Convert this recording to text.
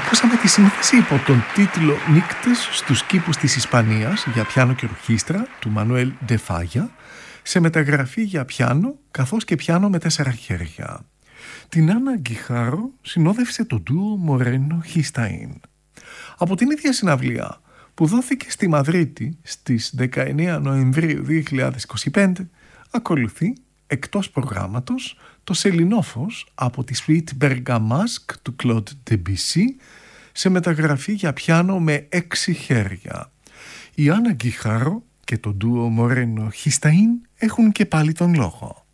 Ακούσαμε τη σύνθεση υπό τον τίτλο «Νύκτες στους κήπους της Ισπανίας» για πιάνο και ορχήστρα του Μανουέλ ντε Φάγια, σε μεταγραφή για πιάνο καθώς και πιάνο με 4 χέρια. Την Άννα Γκιχάρο συνόδευσε το ντουο Μορένο Χισταΐν. Από την ίδια συναυλία που δόθηκε στη Μαδρίτη στις 19 Νοεμβρίου 2025, ακολουθεί εκτός προγράμματος το Σελινόφος από τη Suite Bergamasque του Claude Debussy σε μεταγραφή για πιάνο με 6 χέρια. Η Άννα Γκιχάρο και το ντουο Μορένο Χισταΐν έχουν και πάλι τον λόγο.